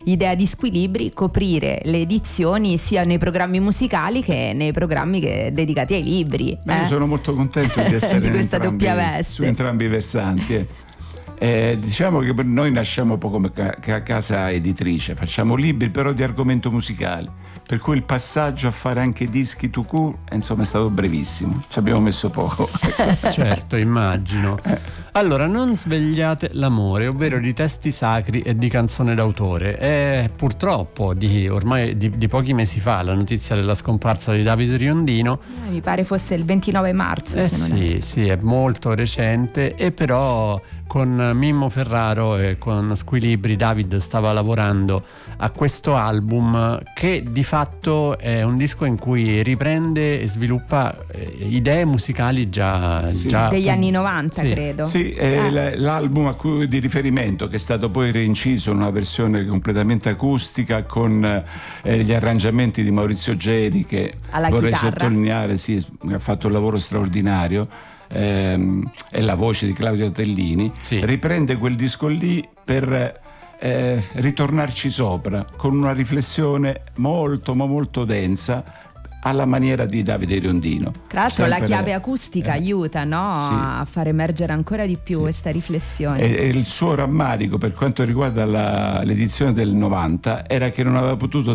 idea di Squilibri coprire le edizioni sia nei programmi musicali che nei programmi dedicati ai libri. Io sono molto contento di essere di questa doppia veste su entrambi i versanti. Diciamo che noi nasciamo un po' come casa editrice, facciamo libri però di argomento musicale, per cui il passaggio a fare anche dischi tout court, insomma, è stato brevissimo, ci abbiamo messo poco. Certo, immagino. Allora, Non svegliate l'amore, ovvero di testi sacri e di canzone d'autore. È purtroppo ormai di pochi mesi fa la notizia della scomparsa di Davide Riondino. Mi pare fosse il 29 marzo. Sì, è molto recente, e però con Mimmo Ferraro e con Squilibri David stava lavorando a questo album, che di fatto è un disco in cui riprende e sviluppa idee musicali già degli anni 90, sì. credo. Sì, è l'album a cui di riferimento, che è stato poi reinciso in una versione completamente acustica con gli arrangiamenti di Maurizio Geri, che alla vorrei chitarra sottolineare, ha fatto un lavoro straordinario, e la voce di Claudio Tellini. Sì. Riprende quel disco lì per ritornarci sopra con una riflessione molto ma molto densa, alla maniera di Davide Riondino. Tra l'altro la chiave acustica aiuta, no? Sì. A far emergere ancora di più questa riflessione. E il suo rammarico per quanto riguarda l'edizione del 90 era che non aveva potuto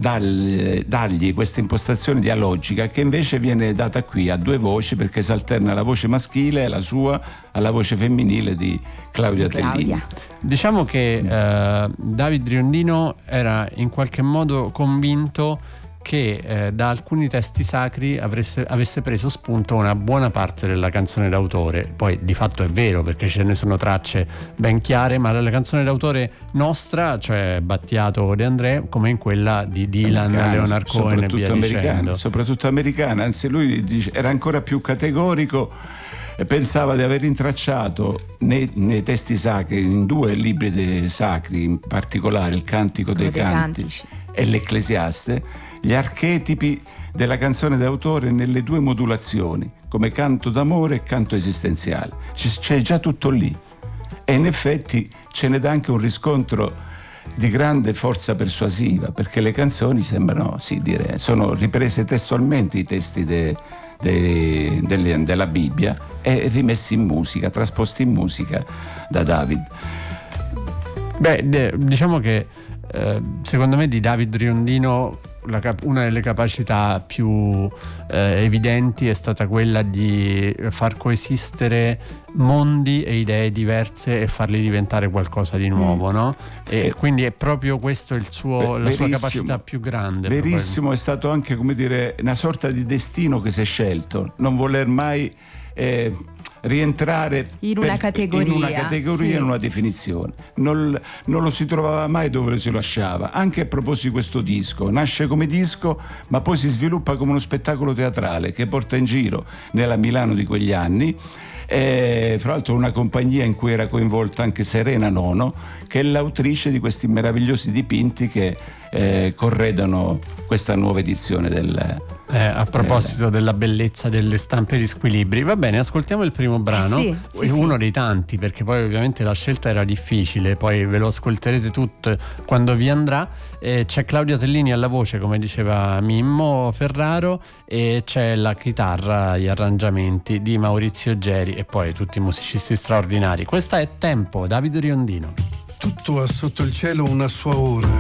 dargli questa impostazione dialogica, che invece viene data qui a due voci, perché si alterna la voce maschile, la sua, alla voce femminile di Claudia Tellini. Diciamo che Davide Riondino era in qualche modo convinto che da alcuni testi sacri avesse preso spunto una buona parte della canzone d'autore. Poi di fatto è vero, perché ce ne sono tracce ben chiare, ma la canzone d'autore nostra, cioè Battiato De André, come in quella di Dylan, Leonard Cohen e via dicendo. Soprattutto americana, anzi lui era ancora più categorico. Pensava di aver intracciato nei testi sacri, in due libri sacri in particolare, il Cantico dei Cantici e l'Ecclesiaste, gli archetipi della canzone d'autore nelle due modulazioni, come canto d'amore e canto esistenziale. C'è già tutto lì, e in effetti ce ne dà anche un riscontro di grande forza persuasiva, perché le canzoni sembrano, sono riprese testualmente i testi della Bibbia e rimessi in musica, trasposti in musica da David. Diciamo che secondo me di David Riondino una delle capacità più evidenti è stata quella di far coesistere mondi e idee diverse e farli diventare qualcosa di nuovo, no? E quindi è proprio questo la sua capacità più grande. Verissimo, è stato anche, come dire, una sorta di destino che si è scelto, non voler mai rientrare in una categoria, sì, in una definizione. Non lo si trovava mai dove lo si lasciava. Anche a proposito di questo disco, nasce come disco, ma poi si sviluppa come uno spettacolo teatrale che porta in giro nella Milano di quegli anni. Fra l'altro una compagnia in cui era coinvolta anche Serena Nono, che è l'autrice di questi meravigliosi dipinti che corredano questa nuova edizione a proposito della bellezza delle stampe di Squilibri. Va bene, ascoltiamo il primo brano, uno dei tanti, perché poi ovviamente la scelta era difficile, poi ve lo ascolterete tutto quando vi andrà. C'è Claudia Tellini alla voce, come diceva Mimmo Ferraro, e c'è la chitarra, gli arrangiamenti di Maurizio Geri e poi tutti i musicisti straordinari. Questa è Tempo, Davide Riondino. Tutto ha sotto il cielo una sua ora,